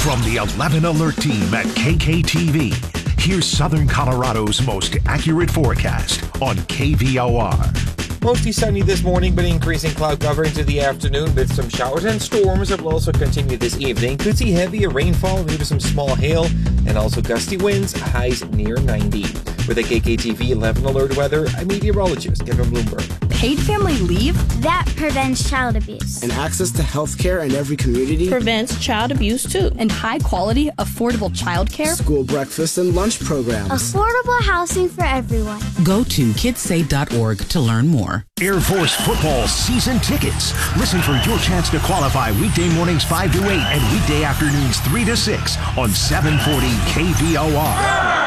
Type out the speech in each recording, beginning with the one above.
From the 11 Alert Team at KKTV, here's Southern Colorado's most accurate forecast on KVOR. Mostly sunny this morning, but increasing cloud cover into the afternoon with some showers and storms that will also continue this evening. Could see heavier rainfall, maybe some small hail, and also gusty winds, highs near 90. With the KKTV 11 Alert weather, I'm meteorologist Kevin Bloomberg. Paid family leave? That prevents child abuse. And access to health care in every community prevents child abuse, too. And high-quality, affordable childcare? School breakfast and lunch programs. Affordable housing for everyone. Go to kidsave.org to learn more. Air Force football season tickets. Listen for your chance to qualify weekday mornings 5 to 8 and weekday afternoons 3 to 6 on 740 KVOR.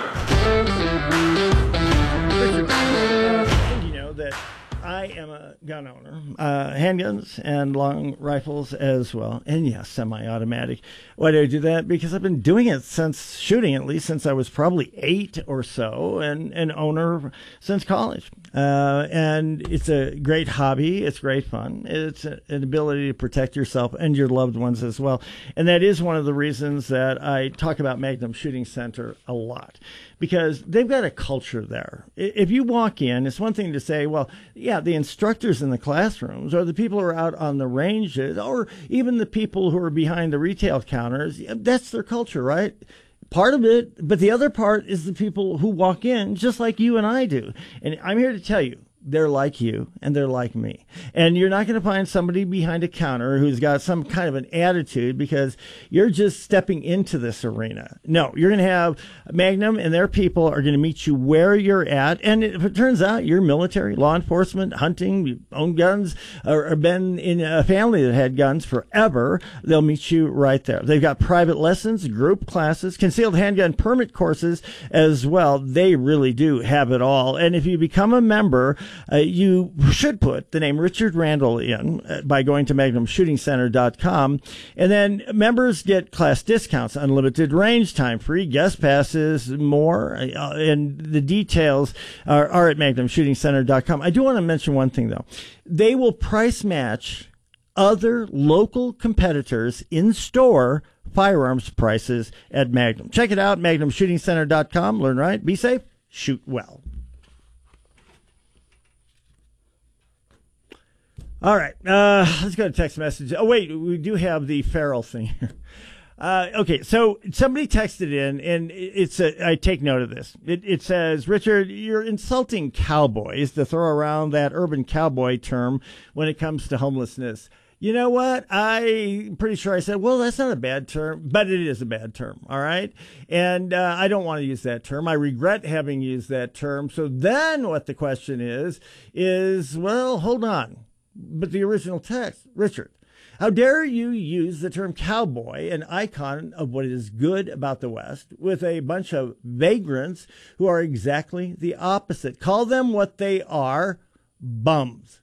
I am a gun owner, handguns and long rifles as well, and yes, semi-automatic. Why do I do that? Because I've been doing it shooting at least since I was probably 8 or so, and an owner since college. And it's a great hobby. It's great fun. It's an ability to protect yourself and your loved ones as well. And that is one of the reasons that I talk about Magnum Shooting Center a lot, because they've got a culture there. If you walk in, it's one thing to say, well, yeah, the instructors in the classrooms or the people who are out on the ranges or even the people who are behind the retail counters, that's their culture, right? Part of it, but the other part is the people who walk in just like you and I do. And I'm here to tell you, they're like you and they're like me. And you're not going to find somebody behind a counter who's got some kind of an attitude because you're just stepping into this arena. No, you're going to have Magnum and their people are going to meet you where you're at. And if it turns out you're military, law enforcement, hunting, you own guns, or been in a family that had guns forever, they'll meet you right there. They've got private lessons, group classes, concealed handgun permit courses as well. They really do have it all. And if you become a member, you should put the name Richard Randall in by going to MagnumShootingCenter.com. And then members get class discounts, unlimited range time, free guest passes, more. And the details are at MagnumShootingCenter.com. I do want to mention one thing, though. They will price match other local competitors in-store firearms prices at Magnum. Check it out, MagnumShootingCenter.com. Learn right, be safe, shoot well. All right, let's go to text message. Oh, wait, we do have the Farrell thing here. Okay, so somebody texted in, and I take note of this. It says, Richard, you're insulting cowboys to throw around that urban cowboy term when it comes to homelessness. You know what? I'm pretty sure I said, well, that's not a bad term, but it is a bad term, all right? And I don't want to use that term. I regret having used that term. So then what the question is, well, hold on. But the original text, Richard, how dare you use the term cowboy, an icon of what is good about the West, with a bunch of vagrants who are exactly the opposite. Call them what they are, bums.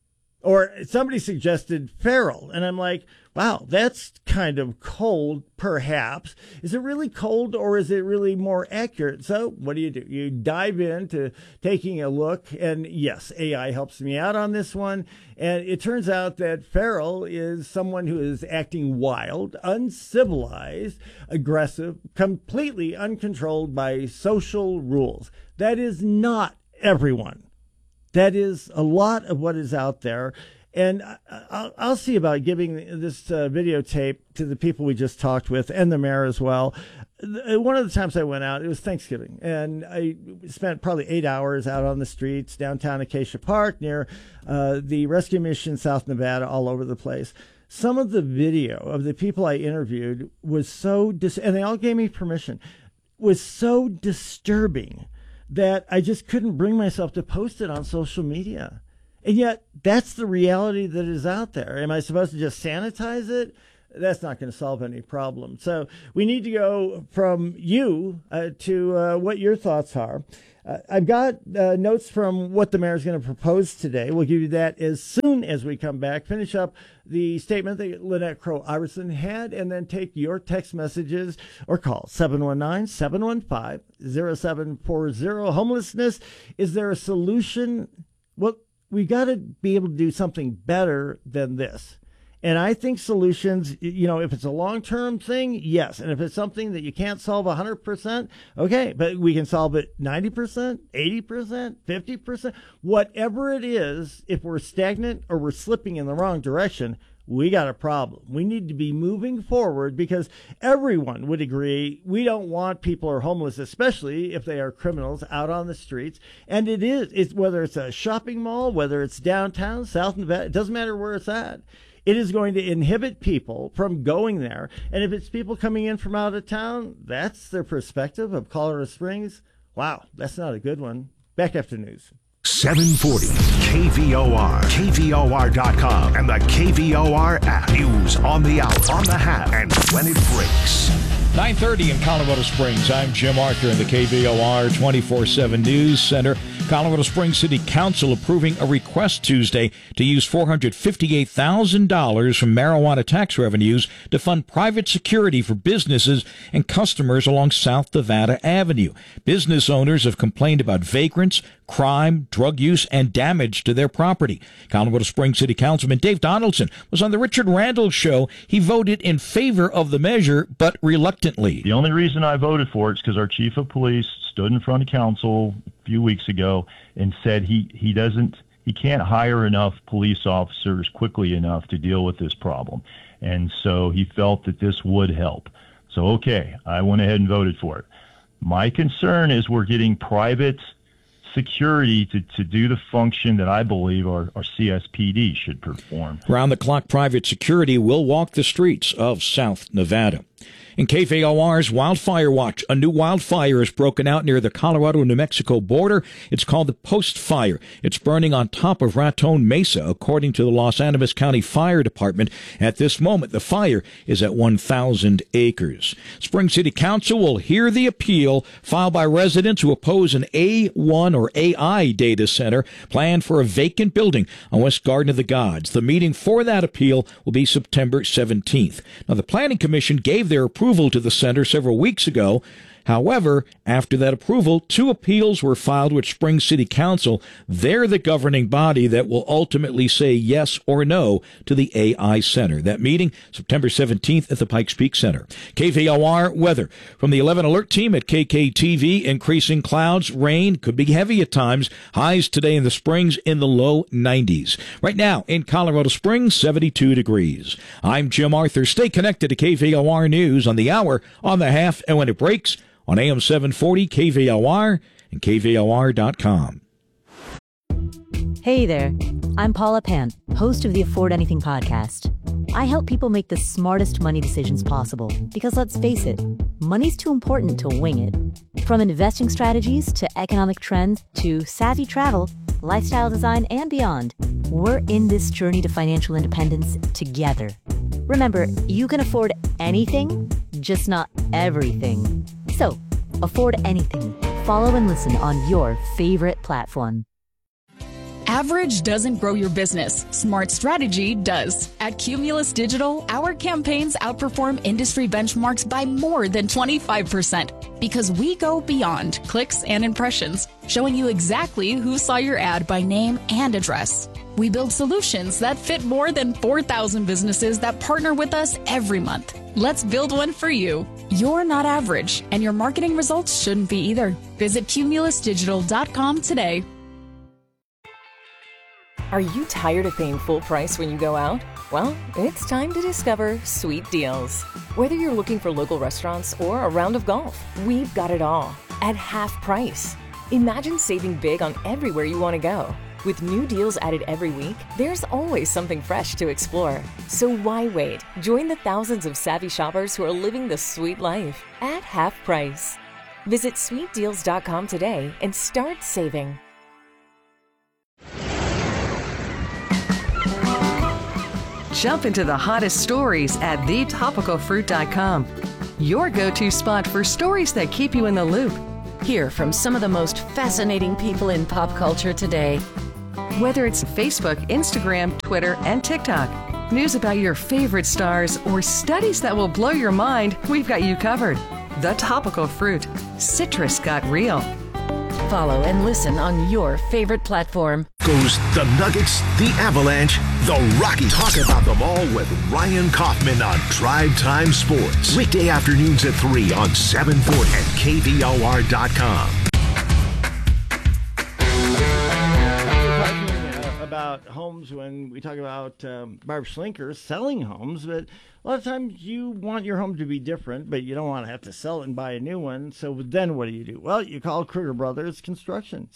Or somebody suggested feral, and I'm like, wow, that's kind of cold, perhaps. Is it really cold, or is it really more accurate? So what do? You dive into taking a look, and yes, AI helps me out on this one. And it turns out that feral is someone who is acting wild, uncivilized, aggressive, completely uncontrolled by social rules. That is not everyone. That is a lot of what is out there. And I'll see about giving this videotape to the people we just talked with and the mayor as well. One of the times I went out, it was Thanksgiving, and I spent probably 8 hours out on the streets, downtown Acacia Park, near the Rescue Mission, South Nevada, all over the place. Some of the video of the people I interviewed was so, and they all gave me permission, was so disturbing that I just couldn't bring myself to post it on social media. And yet, that's the reality that is out there. Am I supposed to just sanitize it? That's not going to solve any problem. So we need to go from you to what your thoughts are. I've got notes from what the mayor is going to propose today. We'll give you that as soon as we come back. Finish up the statement that Lynette Crow-Iverson had, and then take your text messages or call 719-715-0740. Homelessness, is there a solution? Well, we got to be able to do something better than this. And I think solutions, if it's a long-term thing, yes. And if it's something that you can't solve 100%, okay, but we can solve it 90%, 80%, 50%, whatever it is. If we're stagnant or we're slipping in the wrong direction, we got a problem. We need to be moving forward because everyone would agree we don't want people who are homeless, especially if they are criminals, out on the streets. And it's whether it's a shopping mall, whether it's downtown, South Nevada, it doesn't matter where it's at. It is going to inhibit people from going there. And if it's people coming in from out of town, that's their perspective of Colorado Springs. Wow, that's not a good one. Back after news. 740 KVOR, KVOR.com, and the KVOR app. News on the hour, on the hat, and when it breaks. 9:30 in Colorado Springs. I'm Jim Arthur in the KVOR 24/7 News Center. Colorado Springs City Council approving a request Tuesday to use $458,000 from marijuana tax revenues to fund private security for businesses and customers along South Nevada Avenue. Business owners have complained about vagrants, crime, drug use, and damage to their property. Colorado Springs City Councilman Dave Donaldson was on the Richard Randall Show. He voted in favor of the measure, but reluctantly. The only reason I voted for it is because our chief of police stood in front of council a few weeks ago and said he can't hire enough police officers quickly enough to deal with this problem. And so he felt that this would help. So, okay, I went ahead and voted for it. My concern is we're getting private security to do the function that I believe our CSPD should perform. Round-the-clock private security will walk the streets of South Nevada. In KVOR's Wildfire Watch, a new wildfire is broken out near the Colorado-New Mexico border. It's called the Post Fire. It's burning on top of Raton Mesa, according to the Los Animas County Fire Department. At this moment, the fire is at 1,000 acres. Spring City Council will hear the appeal filed by residents who oppose an A1 or AI data center planned for a vacant building on West Garden of the Gods. The meeting for that appeal will be September 17th. Now, the Planning Commission gave their approval to the center several weeks ago. However, after that approval, 2 appeals were filed with Springs City Council. They're the governing body that will ultimately say yes or no to the AI Center. That meeting, September 17th at the Pikes Peak Center. KVOR weather. From the 11 Alert Team at KKTV, increasing clouds, rain, could be heavy at times. Highs today in the Springs in the low 90s. Right now in Colorado Springs, 72 degrees. I'm Jim Arthur. Stay connected to KVOR News on the hour, on the half, and when it breaks, on AM 740 KVOR and KVOR.com. Hey there, I'm Paula Pan, host of the Afford Anything podcast. I help people make the smartest money decisions possible because, let's face it, money's too important to wing it. From investing strategies to economic trends to savvy travel, lifestyle design, and beyond, we're in this journey to financial independence together. Remember, you can afford anything, just not everything. So, afford anything. Follow and listen on your favorite platform. Average doesn't grow your business. Smart strategy does. At Cumulus Digital, our campaigns outperform industry benchmarks by more than 25% because we go beyond clicks and impressions, showing you exactly who saw your ad by name and address. We build solutions that fit more than 4,000 businesses that partner with us every month. Let's build one for you. You're not average, and your marketing results shouldn't be either. Visit cumulusdigital.com today. Are you tired of paying full price when you go out? Well, it's time to discover Sweet Deals. Whether you're looking for local restaurants or a round of golf, we've got it all at half price. Imagine saving big on everywhere you want to go. With new deals added every week, there's always something fresh to explore. So why wait? Join the thousands of savvy shoppers who are living the sweet life at half price. Visit sweetdeals.com today and start saving. Jump into the hottest stories at thetopicalfruit.com. Your go-to spot for stories that keep you in the loop. Hear from some of the most fascinating people in pop culture today. Whether it's Facebook, Instagram, Twitter, and TikTok, news about your favorite stars, or studies that will blow your mind, we've got you covered. The Topical Fruit. Citrus got real. Follow and listen on your favorite platform. Goes the Nuggets, the Avalanche, the Rockies. Talk about them all with Ryan Kaufman on Drive Time Sports. Weekday afternoons at 3 on 740 and KVOR.com. About homes when we talk about Barb Schlinker selling homes, but a lot of times you want your home to be different, but you don't want to have to sell it and buy a new one. So then what do? Well, you call Kruger Brothers Construction,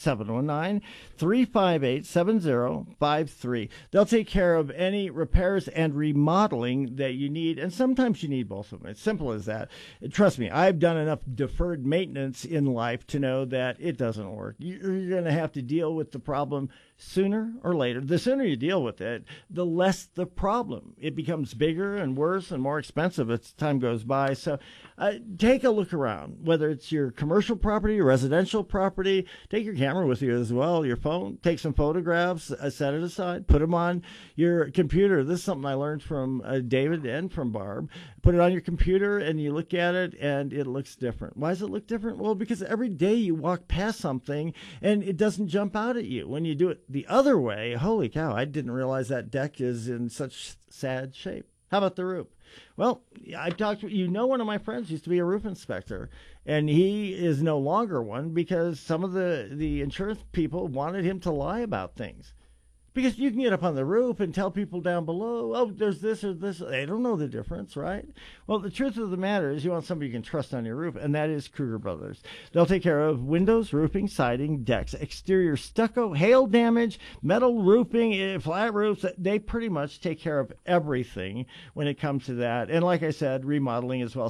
719-358-7053. They'll take care of any repairs and remodeling that you need, and sometimes you need both of them. It's simple as that. Trust me, I've done enough deferred maintenance in life to know that it doesn't work. You're going to have to deal with the problem sooner or later. The sooner you deal with it, the less the problem. It becomes bigger and worse and more expensive as time goes by. So take a look around, whether it's your commercial property or residential property. Take your camera with you as well, your phone. Take some photographs, set it aside, put them on your computer. This is something I learned from David and from Barb. Put it on your computer and you look at it and it looks different. Why does it look different? Well, because every day you walk past something and it doesn't jump out at you. When you do it the other way, holy cow, I didn't realize that deck is in such sad shape. How about the roof? Well, I talked to, one of my friends used to be a roof inspector, and he is no longer one because some of the insurance people wanted him to lie about things. Because you can get up on the roof and tell people down below, oh, there's this or this. They don't know the difference, right? Well, the truth of the matter is you want somebody you can trust on your roof, and that is Kruger Brothers. They'll take care of windows, roofing, siding, decks, exterior stucco, hail damage, metal roofing, flat roofs. They pretty much take care of everything when it comes to that. And like I said, remodeling as well.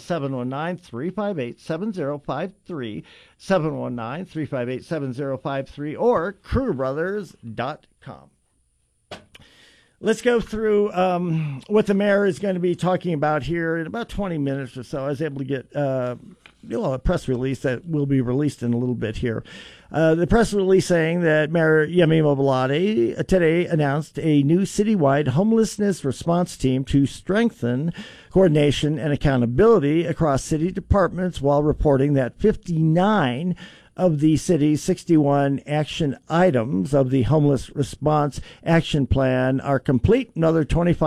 719-358-7053, 719-358-7053, or KrugerBrothers.com. Let's go through what the mayor is going to be talking about here in about 20 minutes or so. I was able to get a press release that will be released in a little bit here. The press release saying that Mayor Yemi Mobolade today announced a new citywide homelessness response team to strengthen coordination and accountability across city departments, while reporting that 59 of the city's 61 action items of the homeless response action plan are complete. Another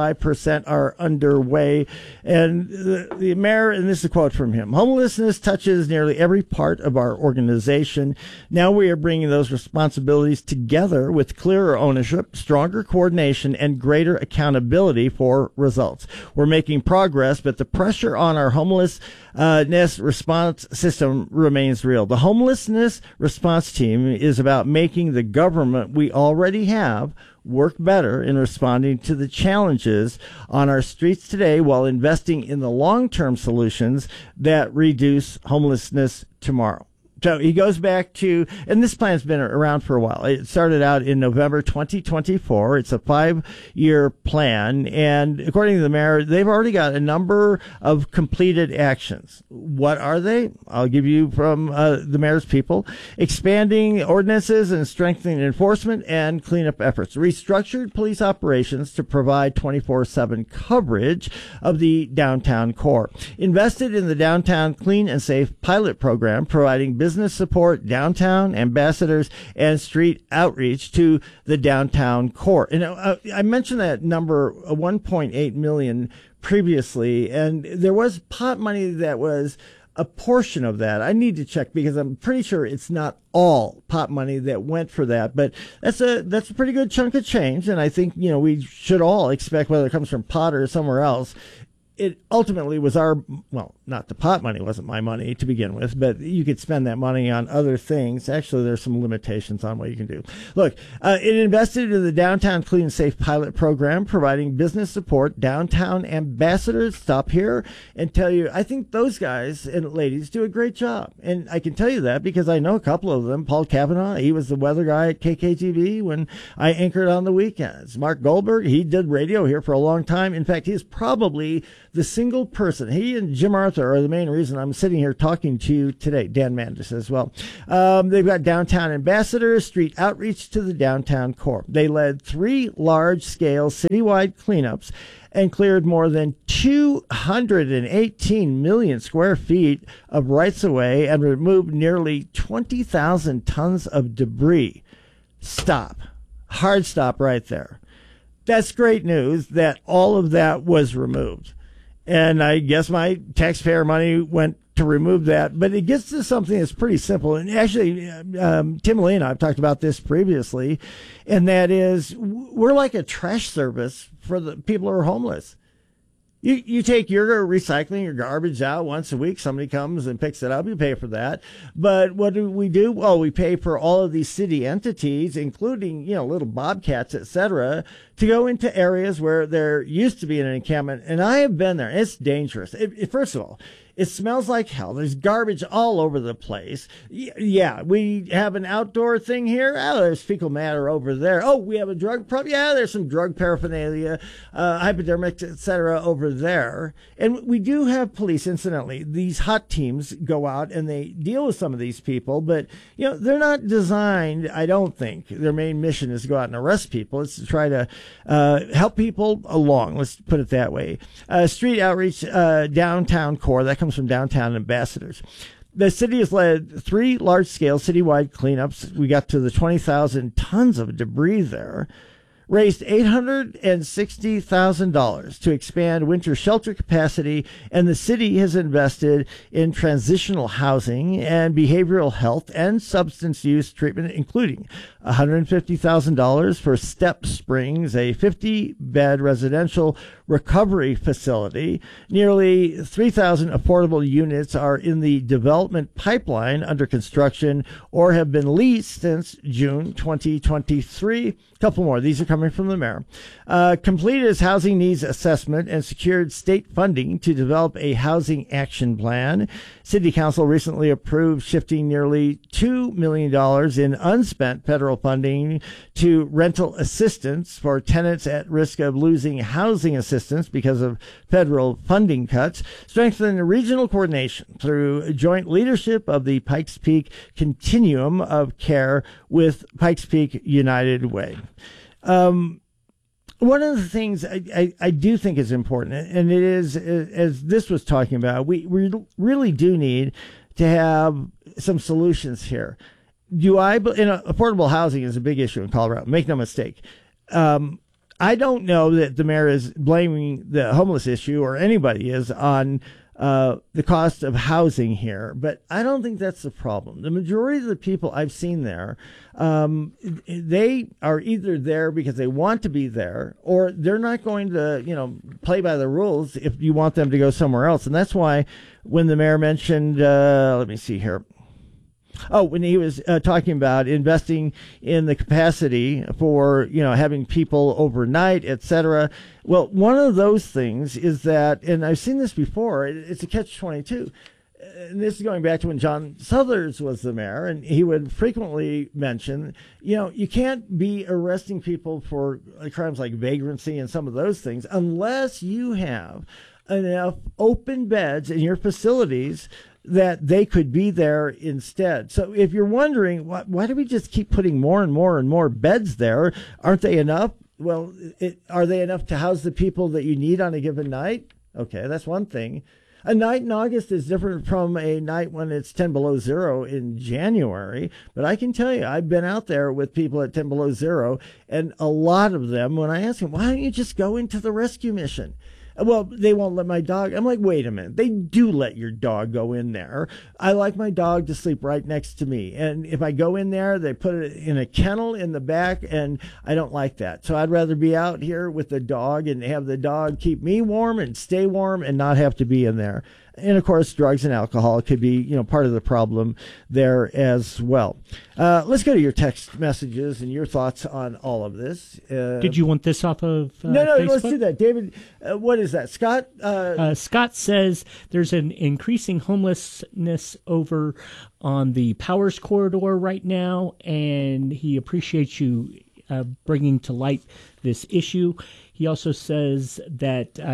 25% are underway. And the mayor, and this is a quote from him, homelessness touches nearly every part of our organization. Now we are bringing those responsibilities together with clearer ownership, stronger coordination, and greater accountability for results. We're making progress, but the pressure on our homelessness response system remains real. The homelessness response team is about making the government we already have work better in responding to the challenges on our streets today, while investing in the long-term solutions that reduce homelessness tomorrow. So he goes back to, and this plan's been around for a while. It started out in November 2024. It's a 5-year plan. And according to the mayor, they've already got a number of completed actions. What are they? I'll give you from the mayor's people. Expanding ordinances and strengthening enforcement and cleanup efforts. Restructured police operations to provide 24/7 coverage of the downtown core. Invested in the Downtown Clean and Safe pilot program, providing business support, downtown ambassadors, and street outreach to the downtown core. And I mentioned that number, 1.8 million previously, and there was pot money that was a portion of that. I need to check because I'm pretty sure it's not all pot money that went for that, but that's a pretty good chunk of change. And I think, we should all expect, whether it comes from pot or somewhere else, it ultimately was not the pot money wasn't my money to begin with, but you could spend that money on other things. Actually, there's some limitations on what you can do. Look, it invested in the Downtown Clean and Safe pilot program, providing business support, downtown ambassadors. Stop here and tell you, I think those guys and ladies do a great job. And I can tell you that because I know a couple of them. Paul Kavanaugh, he was the weather guy at KKTV when I anchored on the weekends. Mark Goldberg, he did radio here for a long time. In fact, he's probably the single person. He and Jim Arthur are the main reason I'm sitting here talking to you today. Dan Mandis as well. They've got downtown ambassadors, street outreach to the downtown core. They led 3 large-scale citywide cleanups and cleared more than 218 million square feet of rights-of-way and removed nearly 20,000 tons of debris. Stop. Hard stop right there. That's great news that all of that was removed. And I guess my taxpayer money went to remove that. But it gets to something that's pretty simple. And actually, Tim Lee and I have talked about this previously, and that is we're like a trash service for the people who are homeless. You take your recycling, your garbage out once a week. Somebody comes and picks it up. You pay for that. But what do? Well, we pay for all of these city entities, including, little bobcats, etc., to go into areas where there used to be an encampment. And I have been there. It's dangerous. First of all, it smells like hell. There's garbage all over the place. Yeah, we have an outdoor thing here. Oh, there's fecal matter over there. Oh, we have a drug problem. Yeah, there's some drug paraphernalia, hypodermics, etc. over there. And we do have police, incidentally. These hot teams go out and they deal with some of these people, but, they're not designed, I don't think. Their main mission is to go out and arrest people. It's to try to help people along. Let's put it that way. Street outreach, downtown core, that comes from downtown ambassadors. The city has led 3 large-scale citywide cleanups. We got to the 20,000 tons of debris there. Raised $860,000 to expand winter shelter capacity, and the city has invested in transitional housing and behavioral health and substance use treatment, including $150,000 for Step Springs, a 50-bed residential recovery facility. Nearly 3,000 affordable units are in the development pipeline under construction or have been leased since June 2023. A couple more. These are coming from the mayor. Completed his housing needs assessment and secured state funding to develop a housing action plan. City Council recently approved shifting nearly $2 million in unspent federal funding to rental assistance for tenants at risk of losing housing assistance because of federal funding cuts, strengthen regional coordination through joint leadership of the Pikes Peak Continuum of Care with Pikes Peak United Way. One of the things I do think is important, and it is, as this was talking about, we really do need to have some solutions here. Affordable housing is a big issue in Colorado. Make no mistake. I don't know that the mayor is blaming the homeless issue, or anybody is, on the cost of housing here, but I don't think that's the problem. The majority of the people I've seen there, they are either there because they want to be there, or they're not going to, play by the rules if you want them to go somewhere else. And that's why when the mayor mentioned, let me see here. Oh, when he was talking about investing in the capacity for, having people overnight, et cetera. Well, one of those things is that, and I've seen this before, it's a catch-22. And this is going back to when John Suthers was the mayor, and he would frequently mention, you can't be arresting people for crimes like vagrancy and some of those things unless you have enough open beds in your facilities that they could be there instead. So if you're wondering, why do we just keep putting more and more and more beds there? Aren't they enough? Well, are they enough to house the people that you need on a given night? Okay, that's one thing. A night in August is different from a night when it's 10 below zero in January. But I can tell you, I've been out there with people at 10 below zero, and a lot of them, when I ask them, why don't you just go into the rescue mission? Well, they won't let my dog. I'm like, wait a minute. They do let your dog go in there. I like my dog to sleep right next to me. And if I go in there, they put it in a kennel in the back, and I don't like that. So I'd rather be out here with the dog and have the dog keep me warm and stay warm and not have to be in there. And, of course, drugs and alcohol could be, part of the problem there as well. Let's go to your text messages and your thoughts on all of this. Did you want this off of No, Facebook? Let's do that. David, what is that? Scott? Scott says there's an increasing homelessness over on the Powers Corridor right now, and he appreciates you bringing to light this issue. He also says that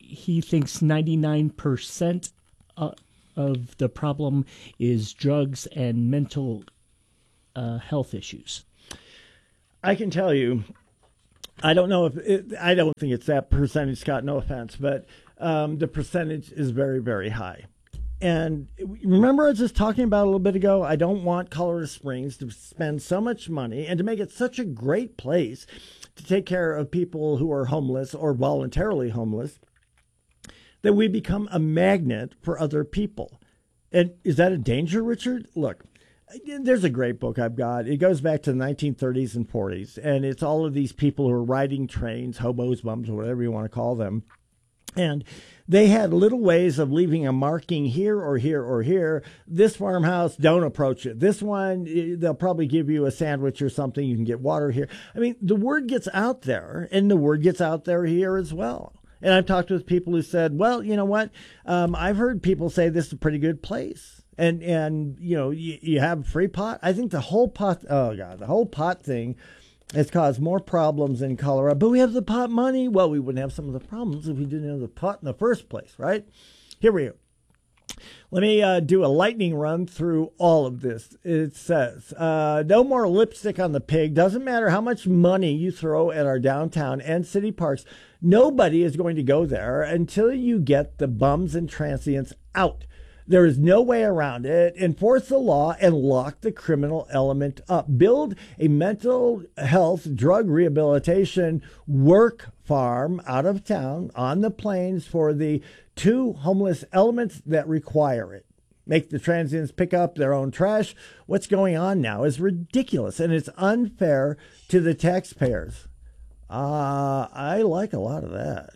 he thinks 99% of the problem is drugs and mental health issues. I can tell you, I don't think it's that percentage, Scott, no offense, but the percentage is very, very high. And remember, I was just talking about a little bit ago, I don't want Colorado Springs to spend so much money and to make it such a great place to take care of people who are homeless or voluntarily homeless, that we become a magnet for other people. And is that a danger, Richard? Look, there's a great book I've got. It goes back to the 1930s and 40s, and it's all of these people who are riding trains, hobos, bums, whatever you want to call them. And they had little ways of leaving a marking here or here or here. This farmhouse, don't approach it. This one, they'll probably give you a sandwich or something. You can get water here. I mean, the word gets out there, and the word gets out there here as well. And I've talked with people who said, well, you know what? I've heard people say this is a pretty good place. And you know, you have free pot. I think the whole pot thing has caused more problems in Colorado. But we have the pot money. Well, we wouldn't have some of the problems if we didn't have the pot in the first place, right? Here we go. Let me do a lightning run through all of this. It says, no more lipstick on the pig. Doesn't matter how much money you throw at our downtown and city parks. Nobody is going to go there until you get the bums and transients out. There is no way around it. Enforce the law and lock the criminal element up. Build a mental health drug rehabilitation work farm out of town on the plains for the 2 homeless elements that require it. Make the transients pick up their own trash. What's going on now is ridiculous, and it's unfair to the taxpayers. I like a lot of that.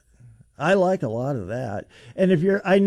And if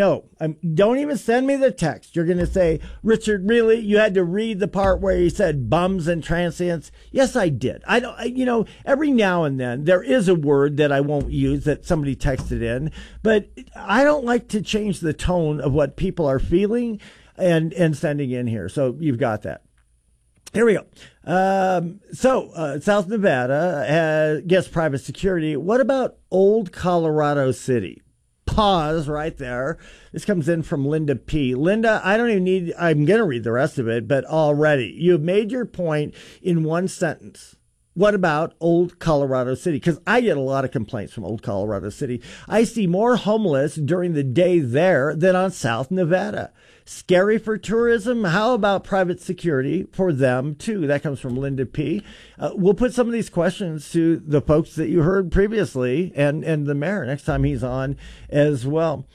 don't even send me the text. You're going to say, Richard, really? You had to read the part where he said bums and transients? Yes, I did. Every now and then there is a word that I won't use that somebody texted in, but I don't like to change the tone of what people are feeling and sending in here. So you've got that. Here we go. South Nevada gets private security. What about Old Colorado City? Pause right there. This comes in from Linda P. Linda, I'm going to read the rest of it, but already you've made your point in one sentence. What about Old Colorado City? Because I get a lot of complaints from Old Colorado City. I see more homeless during the day there than on South Nevada. Scary for tourism. How about private security for them, too? That comes from Linda P. We'll put some of these questions to the folks that you heard previously and the mayor next time he's on as well.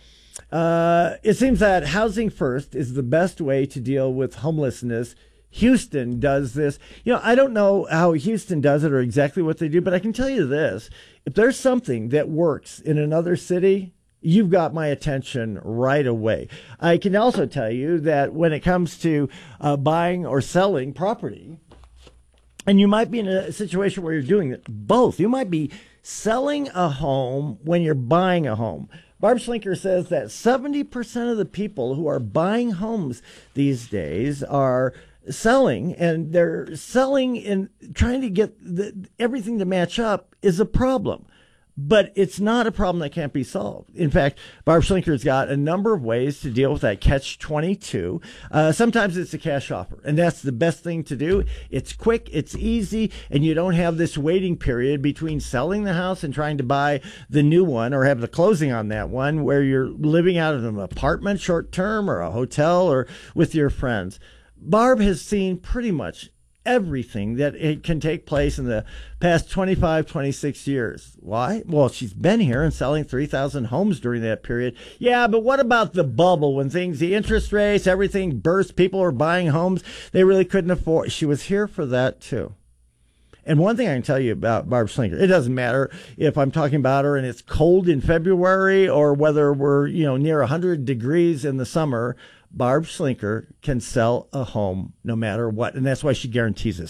It seems that housing first is the best way to deal with homelessness. Houston does this. I don't know how Houston does it or exactly what they do, but I can tell you this. If there's something that works in another city, you've got my attention right away. I can also tell you that when it comes to buying or selling property, and you might be in a situation where you're doing both. You might be selling a home when you're buying a home. Barb Schlinker says that 70% of the people who are buying homes these days are selling, and they're selling and trying to get everything to match up is a problem. But it's not a problem that can't be solved. In fact, Barb Schlinker's got a number of ways to deal with that catch-22. Sometimes it's a cash offer, and that's the best thing to do. It's quick, it's easy, and you don't have this waiting period between selling the house and trying to buy the new one or have the closing on that one where you're living out of an apartment short-term or a hotel or with your friends. Barb has seen pretty much everything that it can take place in the past 25, 26 years. Why? Well, she's been here and selling 3,000 homes during that period. Yeah, but what about the bubble when the interest rates, everything burst, people are buying homes they really couldn't afford? She was here for that too. And one thing I can tell you about Barb Schlinker, it doesn't matter if I'm talking about her and it's cold in February or whether we're, near 100 degrees in the summer. Barb Schlinker can sell a home no matter what, and that's why she guarantees it.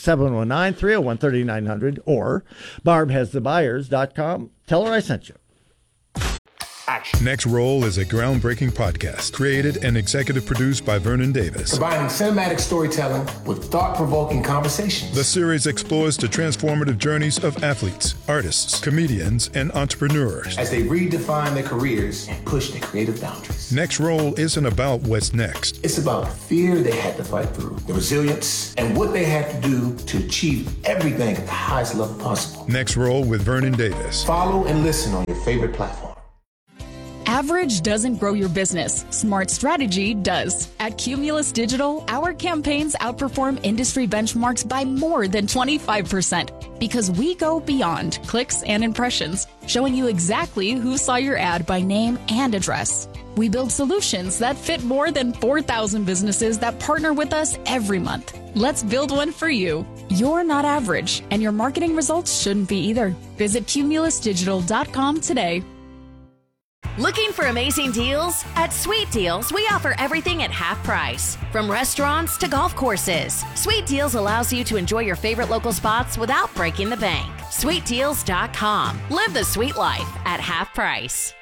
719-301-3900 or barbhasthebuyers.com. Tell her I sent you. action. Next Roll is a groundbreaking podcast created and executive produced by Vernon Davis. Combining cinematic storytelling with thought-provoking conversations. The series explores the transformative journeys of athletes, artists, comedians, and entrepreneurs as they redefine their careers and push their creative boundaries. Next Roll isn't about what's next. It's about the fear they had to fight through, the resilience, and what they had to do to achieve everything at the highest level possible. Next Roll with Vernon Davis. Follow and listen on your favorite platform. Average doesn't grow your business. Smart strategy does. At Cumulus Digital, our campaigns outperform industry benchmarks by more than 25% because we go beyond clicks and impressions, showing you exactly who saw your ad by name and address. We build solutions that fit more than 4,000 businesses that partner with us every month. Let's build one for you. You're not average, and your marketing results shouldn't be either. Visit cumulusdigital.com today. Looking for amazing deals? At Sweet Deals, we offer everything at half price. From restaurants to golf courses, Sweet Deals allows you to enjoy your favorite local spots without breaking the bank. SweetDeals.com. Live the sweet life at half price.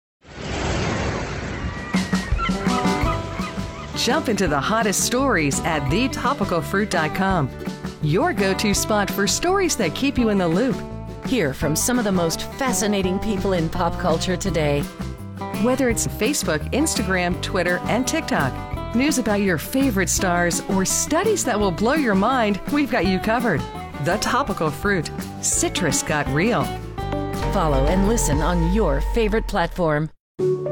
Jump into the hottest stories at thetopicalfruit.com. Your go-to spot for stories that keep you in the loop. Hear from some of the most fascinating people in pop culture today. Whether it's Facebook, Instagram, Twitter, and TikTok, news about your favorite stars, or studies that will blow your mind, we've got you covered. The Topical Fruit. Citrus got real. Follow and listen on your favorite platform.